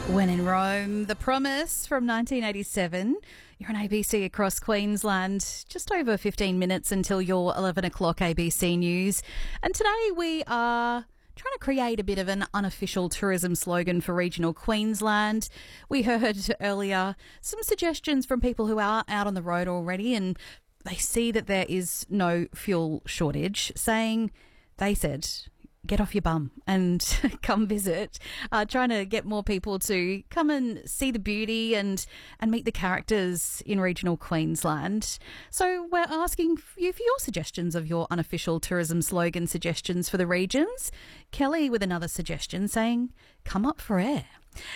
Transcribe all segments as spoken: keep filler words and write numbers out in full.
When in Rome, The Promise from nineteen eighty-seven. You're on A B C across Queensland. Just over fifteen minutes until your eleven o'clock A B C News. And today we are trying to create a bit of an unofficial tourism slogan for regional Queensland. We heard earlier some suggestions from people who are out on the road already and they see that there is no fuel shortage, saying, they said, get off your bum and come visit, uh, trying to get more people to come and see the beauty and, and meet the characters in regional Queensland. So we're asking you for your suggestions of your unofficial tourism slogan suggestions for the regions. Kelly with another suggestion saying, come up for air.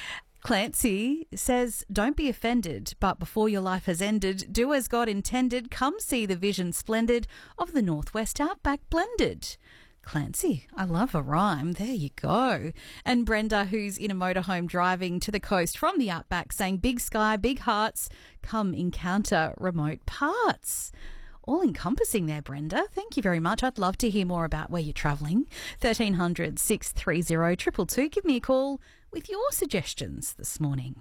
Clancy says, don't be offended, but before your life has ended, do as God intended. Come see the vision splendid of the Northwest Outback blended. Clancy, I love a rhyme. There you go. And Brenda, who's in a motorhome driving to the coast from the Outback, saying, big sky, big hearts, come encounter remote parts. All encompassing there, Brenda. Thank you very much. I'd love to hear more about where you're travelling. thirteen hundred, six three zero, two two two. Give me a call with your suggestions this morning.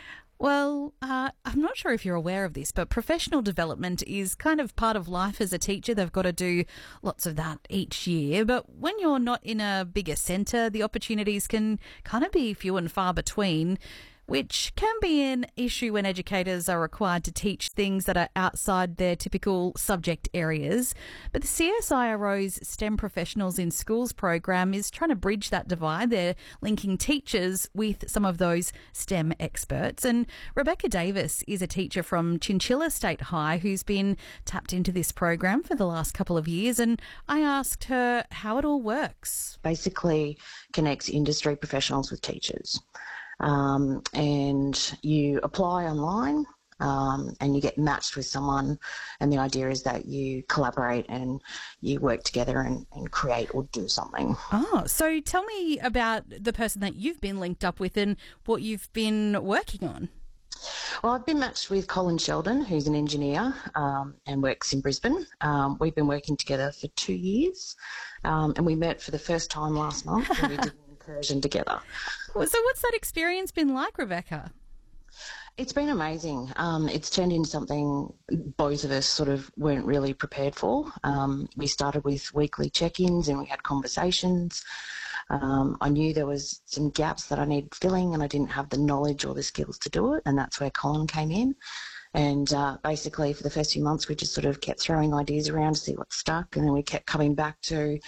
Well, uh, I'm not sure if you're aware of this, but professional development is kind of part of life as a teacher. They've got to do lots of that each year. But when you're not in a bigger centre, the opportunities can kind of be few and far between, which can be an issue when educators are required to teach things that are outside their typical subject areas. But the C S I R O's STEM Professionals in Schools program is trying to bridge that divide. They're linking teachers with some of those STEM experts. And Rebecca Davis is a teacher from Chinchilla State High who's been tapped into this program for the last couple of years. And I asked her how it all works. Basically connects industry professionals with teachers. Um, and you apply online um, and you get matched with someone, and the idea is that you collaborate and you work together and, and create or do something. Oh, so tell me about the person that you've been linked up with and what you've been working on. Well, I've been matched with Colin Sheldon, who's an engineer um, and works in Brisbane. Um, we've been working together for two years um, and we met for the first time last month and we did an incursion together. So what's that experience been like, Rebecca? It's been amazing. Um, it's turned into something both of us sort of weren't really prepared for. Um, we started with weekly check-ins and we had conversations. Um, I knew there was some gaps that I needed filling and I didn't have the knowledge or the skills to do it, and that's where Colin came in. And uh, basically for the first few months we just sort of kept throwing ideas around to see what stuck, and then we kept coming back to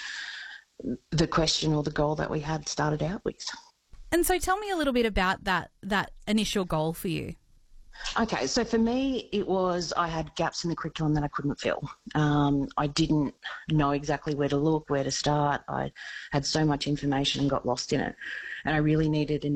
the question or the goal that we had started out with. And so tell me a little bit about that that initial goal for you. Okay, so for me, it was I had gaps in the curriculum that I couldn't fill. Um, I didn't know exactly where to look, where to start. I had so much information and got lost in it. And I really needed an